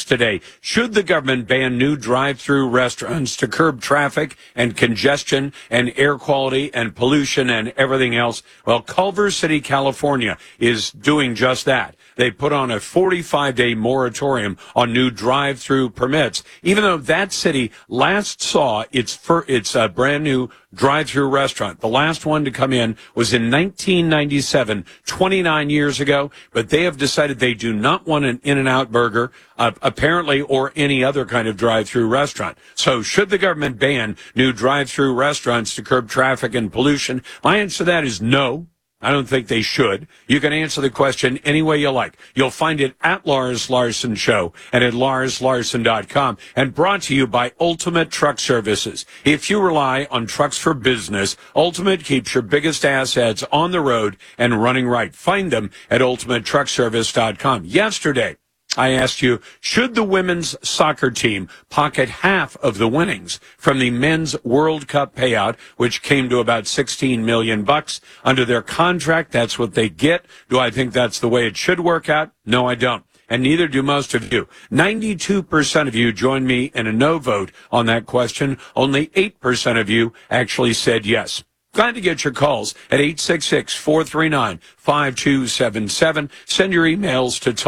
today. Should the government ban new drive-through restaurants to curb traffic and congestion and air quality and pollution and everything else? Well, Culver City, California is doing just that. They put on a 45-day moratorium on new drive-through permits, even though that city last saw its brand new drive-through restaurant. The last one to come in was in 1997, 29 years ago, but they have decided they do not want an In-N-Out burger, apparently, or any other kind of drive-through restaurant. So should the government ban new drive-through restaurants to curb traffic and pollution? My answer to that is no. I don't think they should. You can answer the question any way you like. You'll find it at Lars Larson Show and at LarsLarson.com, and brought to you by Ultimate Truck Services. If you rely on trucks for business, Ultimate keeps your biggest assets on the road and running right. Find them at UltimateTruckService.com. Yesterday, I asked you, should the women's soccer team pocket half of the winnings from the men's World Cup payout, which came to about $16 million under their contract? That's what they get. Do I think that's the way it should work out? No, I don't. And neither do most of you. 92% of you joined me in a no vote on that question. Only 8% of you actually said yes. Glad to get your calls at 866-439-5277. Send your emails to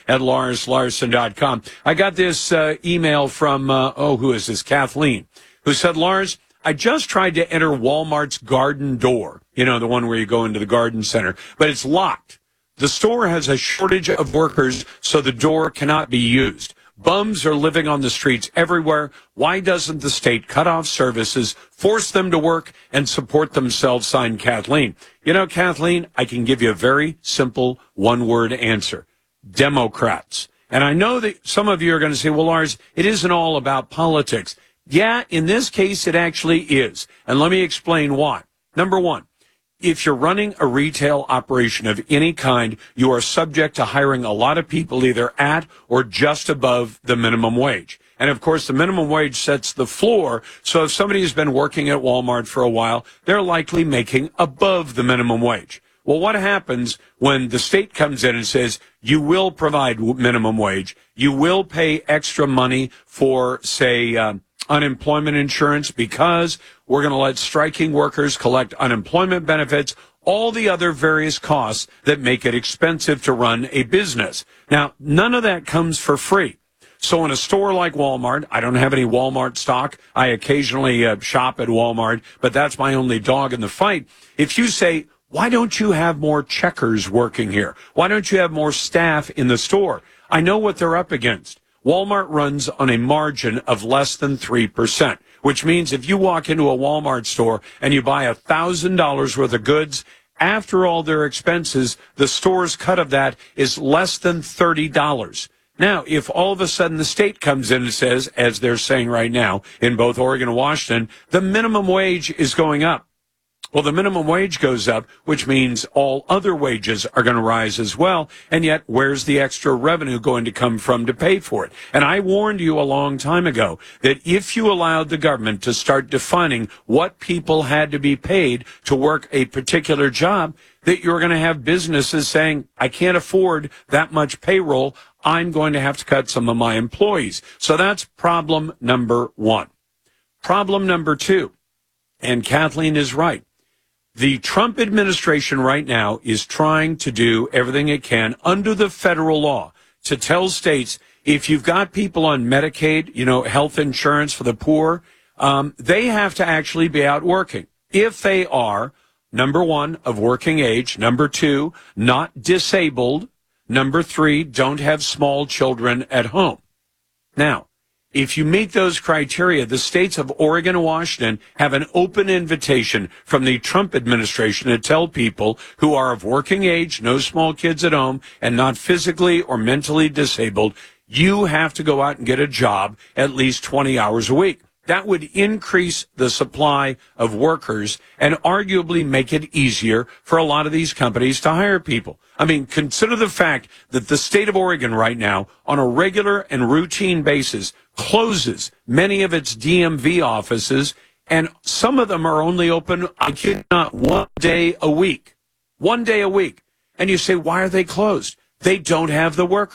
talk@LarsLarson.com. I got this email from, who is this? Kathleen, who said, Lars, I just tried to enter Walmart's garden door. You know, the one where you go into the garden center, but it's locked. The store has a shortage of workers, so the door cannot be used. Bums are living on the streets everywhere. Why doesn't the state cut off services, force them to work, and support themselves? Signed, Kathleen. You know, Kathleen, I can give you a very simple one-word answer. Democrats. And I know that some of you are going to say, well, Lars, it isn't all about politics. Yeah, in this case, it actually is. And let me explain why. Number one, if you're running a retail operation of any kind, you are subject to hiring a lot of people either at or just above the minimum wage. And, of course, the minimum wage sets the floor. So if somebody has been working at Walmart for a while, they're likely making above the minimum wage. Well, what happens when the state comes in and says, you will provide minimum wage, you will pay extra money for, say, unemployment insurance, because we're going to let striking workers collect unemployment benefits, all the other various costs that make it expensive to run a business. Now, none of that comes for free. So in a store like Walmart, I don't have any Walmart stock. I occasionally shop at Walmart, but that's my only dog in the fight. If you say, why don't you have more checkers working here? Why don't you have more staff in the store? I know what they're up against. Walmart runs on a margin of less than 3%, which means if you walk into a Walmart store and you buy $1,000 worth of goods, after all their expenses, the store's cut of that is less than $30. Now, if all of a sudden the state comes in and says, as they're saying right now in both Oregon and Washington, the minimum wage is going up. Well, the minimum wage goes up, which means all other wages are going to rise as well. And yet, where's the extra revenue going to come from to pay for it? And I warned you a long time ago that if you allowed the government to start defining what people had to be paid to work a particular job, that you're going to have businesses saying, I can't afford that much payroll. I'm going to have to cut some of my employees. So that's problem number one. Problem number two, and Kathleen is right. The Trump administration right now is trying to do everything it can under the federal law to tell states, if you've got people on Medicaid, health insurance for the poor, they have to actually be out working. If they are, number one, of working age, number two, not disabled, number three, don't have small children at home. Now, if you meet those criteria, the states of Oregon and Washington have an open invitation from the Trump administration to tell people who are of working age, no small kids at home, and not physically or mentally disabled, you have to go out and get a job at least 20 hours a week. That would increase the supply of workers and arguably make it easier for a lot of these companies to hire people. I mean, consider the fact that the state of Oregon right now, on a regular and routine basis, closes many of its DMV offices, and some of them are only open, I kid not, 1 day a week. 1 day a week. And you say, why are they closed? They don't have the workers.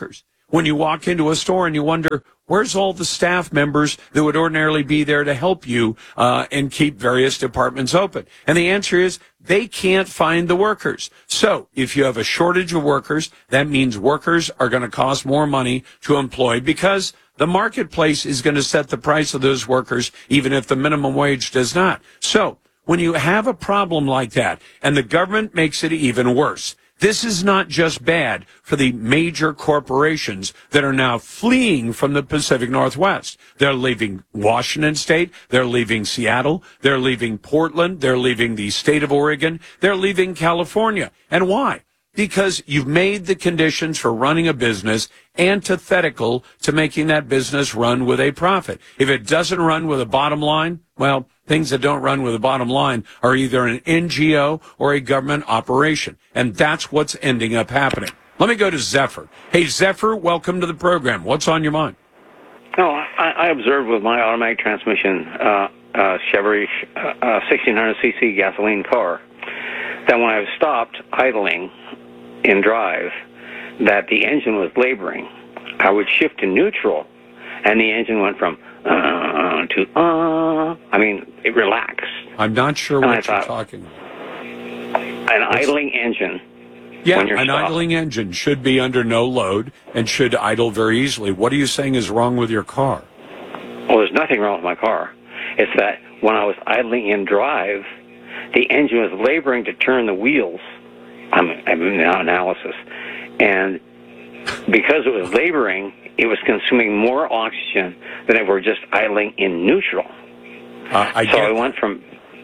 when you walk into a store and you wonder, where's all the staff members that would ordinarily be there to help you and keep various departments open? And the answer is they can't find the workers. So if you have a shortage of workers, that means workers are going to cost more money to employ because the marketplace is going to set the price of those workers, even if the minimum wage does not. So when you have a problem like that and the government makes it even worse, this is not just bad for the major corporations that are now fleeing from the Pacific Northwest. They're leaving Washington State. They're leaving Seattle. They're leaving Portland. They're leaving the state of Oregon. They're leaving California. And why? Because you've made the conditions for running a business antithetical to making that business run with a profit. If it doesn't run with a bottom line, well, things that don't run with a bottom line are either an NGO or a government operation. And that's what's ending up happening. Let me go to Zephyr. Hey, Zephyr, welcome to the program. What's on your mind? No, I observed with my automatic transmission Chevy 1600cc gasoline car that when I stopped idling in drive, that the engine was laboring. I would shift to neutral, and the engine went from to I mean, it relaxed. I'm not sure what you're talking about. An idling engine. Yeah, an idling engine should be under no load and should idle very easily. What are you saying is wrong with your car? Well, there's nothing wrong with my car. It's that when I was idling in drive, the engine was laboring to turn the wheels. I'm in analysis. And because it was laboring, it was consuming more oxygen than if we're just idling in neutral. I went from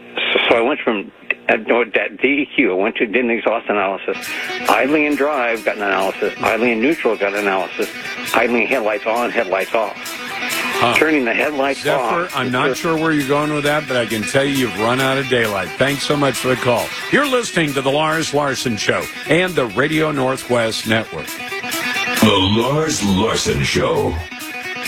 DEQ. I went to did an exhaust analysis. Idling in drive got an analysis. Idling in neutral got an analysis. Idling headlights on, headlights off. Turning the headlights Zephyr, off. I'm not sure where you're going with that, but I can tell you've run out of daylight. Thanks so much for the call. You're listening to The Lars Larson Show and the Radio Northwest Network. The Lars Larson Show.